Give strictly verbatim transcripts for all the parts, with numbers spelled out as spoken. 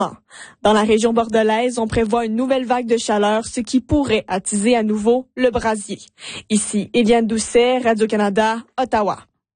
Dans la région bordelaise, on prévoit une nouvelle vague de chaleur, ce qui pourrait attiser à nouveau le brasier. Ici, Éliane Doucet, Radio-Canada, Ottawa.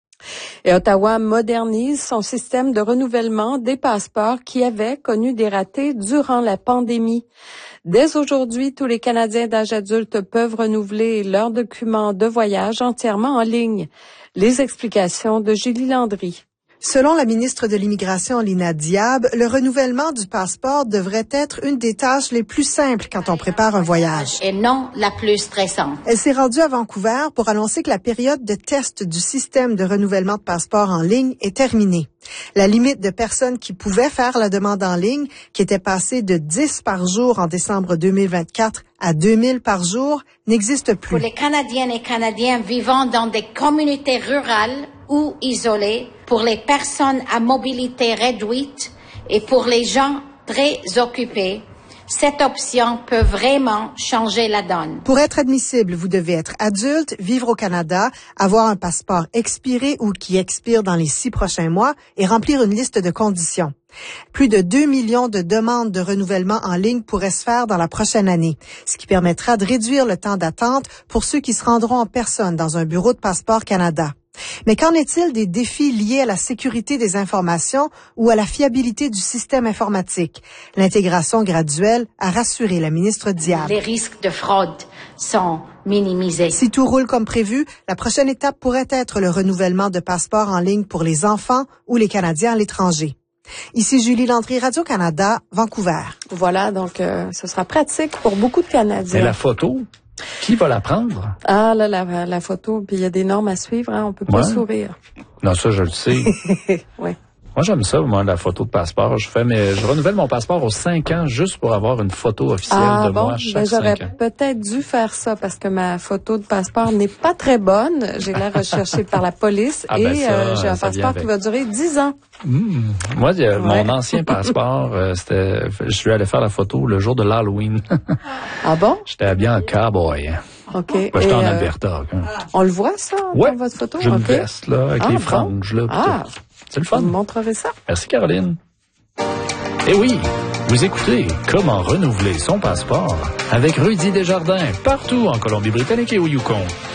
Et Ottawa modernise son système de renouvellement des passeports qui avait connu des ratés durant la pandémie. Dès aujourd'hui, tous les Canadiens d'âge adulte peuvent renouveler leurs documents de voyage entièrement en ligne. Les explications de Julie Landry. Selon la ministre de l'Immigration, Lina Diab, le renouvellement du passeport devrait être une des tâches les plus simples quand on prépare un voyage. Et non la plus stressante. Elle s'est rendue à Vancouver pour annoncer que la période de test du système de renouvellement de passeport en ligne est terminée. La limite de personnes qui pouvaient faire la demande en ligne, qui était passée de dix par jour en décembre deux mille vingt-quatre à deux mille par jour, n'existe plus. Pour les Canadiennes et Canadiens vivant dans des communautés rurales ou isolées, pour les personnes à mobilité réduite et pour les gens très occupés, cette option peut vraiment changer la donne. Pour être admissible, vous devez être adulte, vivre au Canada, avoir un passeport expiré ou qui expire dans les six prochains mois et remplir une liste de conditions. Plus de deux millions de demandes de renouvellement en ligne pourraient se faire dans la prochaine année, ce qui permettra de réduire le temps d'attente pour ceux qui se rendront en personne dans un bureau de Passeport Canada. Mais qu'en est-il des défis liés à la sécurité des informations ou à la fiabilité du système informatique? L'intégration graduelle a rassuré la ministre Diab. Les risques de fraude sont minimisés. Si tout roule comme prévu, la prochaine étape pourrait être le renouvellement de passeports en ligne pour les enfants ou les Canadiens à l'étranger. Ici Julie Landry, Radio-Canada, Vancouver. Voilà, donc euh, ce sera pratique pour beaucoup de Canadiens. Et la photo? Qui va la prendre? Ah, là, la, la photo, puis il y a des normes à suivre, hein, on peut pas ouais. sourire. Non, ça, je le sais. Oui. Moi, j'aime ça, moi, la photo de passeport. Je fais, mais je renouvelle mon passeport aux cinq ans juste pour avoir une photo officielle ah, de bon, moi chaque ben, j'aurais cinq ans. peut-être dû faire ça parce que ma photo de passeport n'est pas très bonne. J'ai l'air recherchée par la police ah, et ben ça, euh, j'ai un ça passeport qui va durer dix ans. Mmh. Moi, ouais. mon ancien passeport, euh, c'était, je suis allé faire la photo le jour de l'Halloween. Ah bon? J'étais habillé en cowboy. OK. Ben, j'étais en euh, Alberta. Hein. On le voit, ça, ouais. dans votre photo? J'ai une okay. veste, là, avec ah, les bon? franges, là. Ah. C'est le fun. Vous me montrerez ça? Merci, Caroline. Eh oui, vous écoutez Comment renouveler son passeport avec Rudy Desjardins, partout en Colombie-Britannique et au Yukon.